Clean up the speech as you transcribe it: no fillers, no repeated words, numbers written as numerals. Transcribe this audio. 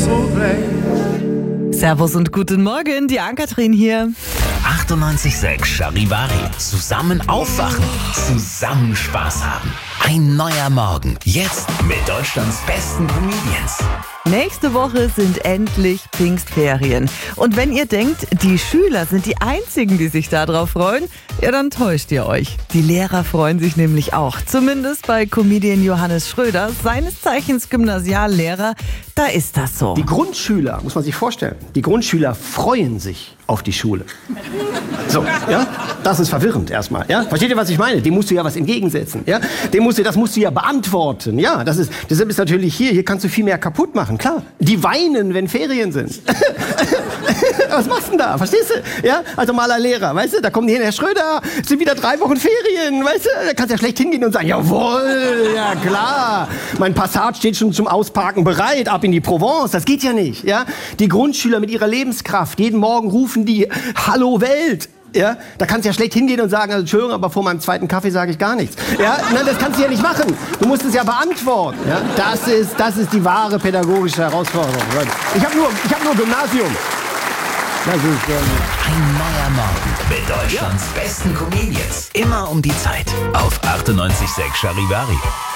Servus und guten Morgen, die Ann-Kathrin hier. 98,6 Charivari. Zusammen aufwachen, zusammen Spaß haben. Ein neuer Morgen. Jetzt mit Deutschlands besten Comedians. Nächste Woche sind endlich Pfingstferien. Und wenn ihr denkt, die Schüler sind die Einzigen, die sich darauf freuen, ja, dann täuscht ihr euch. Die Lehrer freuen sich nämlich auch. Zumindest bei Comedian Johannes Schröder, seines Zeichens Gymnasiallehrer. Da ist das so. Die Grundschüler, muss man sich vorstellen, die Grundschüler freuen sich auf die Schule. So, ja, das ist verwirrend erstmal, ja. Versteht ihr, was ich meine? Dem musst du ja was entgegensetzen, ja. Das musst du ja beantworten, ja. Deshalb ist natürlich hier kannst du viel mehr kaputt machen, klar. Die weinen, wenn Ferien sind. Was machst du denn da? Verstehst du? Ja, als normaler Lehrer, weißt du, da kommen die hin, Herr Schröder, es sind wieder 3 Wochen Ferien, weißt du, da kannst du ja schlecht hingehen und sagen, jawohl, ja klar, mein Passat steht schon zum Ausparken bereit, ab in die Provence, das geht ja nicht, ja. Die Grundschüler mit ihrer Lebenskraft, jeden Morgen rufen die, hallo Welt. Ja, da kannst du ja schlecht hingehen und sagen, also Entschuldigung, aber vor meinem zweiten Kaffee sage ich gar nichts. Ja, nein, das kannst du ja nicht machen. Du musst es ja beantworten. Ja, das ist die wahre pädagogische Herausforderung. Ich hab nur Gymnasium. Das ist, Ein neuer Morgen mit Deutschlands besten Comedians. Immer um die Zeit auf 98,6 Charivari.